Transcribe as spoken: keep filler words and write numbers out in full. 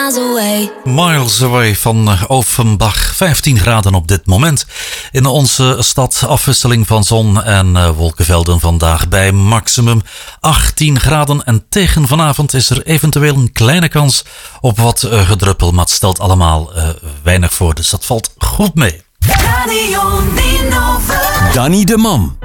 miles away. Miles Away van Offenbach. vijftien graden op dit moment. In onze stad afwisseling van zon en uh, wolkenvelden vandaag bij maximum achttien graden. En tegen vanavond is er eventueel een kleine kans op wat uh, gedruppel. Maar het stelt allemaal uh, weinig voor. Dus dat valt goed mee. Radio Ninove. Danny de Man.